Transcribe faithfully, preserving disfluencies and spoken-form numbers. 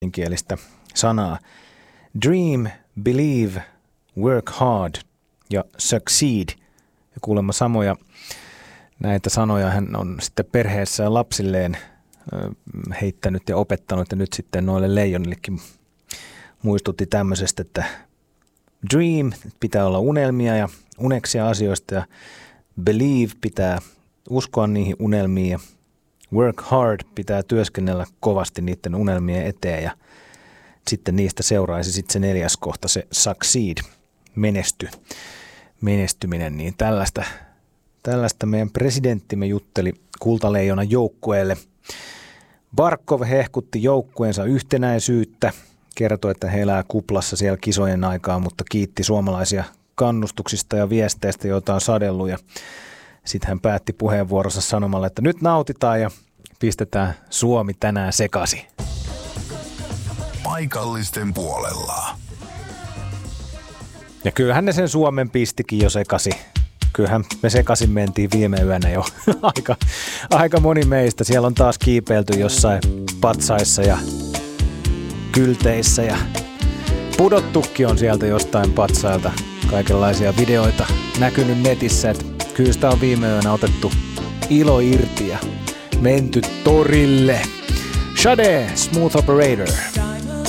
kielistä sanaa. Dream, believe, work hard ja succeed. Ja kuulemma samoja näitä sanoja hän on sitten perheessä ja lapsilleen heittänyt ja opettanut ja nyt sitten noille leijonillekin muistutti tämmöisestä, että dream pitää olla unelmia ja uneksia asioista ja believe pitää uskoa niihin unelmiin ja work hard pitää työskennellä kovasti niiden unelmien eteen ja sitten niistä seuraisi sitten se neljäs kohta, se succeed, menesty, menestyminen, niin tällaista, tällaista meidän presidenttimme jutteli Kultaleijonan joukkueelle. Barkov hehkutti joukkueensa yhtenäisyyttä, kertoi, että he elää kuplassa siellä kisojen aikaa, mutta kiitti suomalaisia kannustuksista ja viesteistä, joita on sadellut ja sitten hän päätti puheenvuorossa sanomalla, että nyt nautitaan ja pistetään Suomi tänään sekaisin. Paikallisten puolella. Ja kyllähän ne sen Suomen pistikin jo sekaisin. Kyllähän me sekaisin mentiin viime yönä jo. aika, aika moni meistä. Siellä on taas kiipeilty jossain patsaissa ja kylteissä ja pudottukin on sieltä jostain patsailta. Kaikenlaisia videoita näkynyt netissä, että kyllä sitä on viime yönä otettu ilo irti ja menty torille. Sade, Smooth Operator.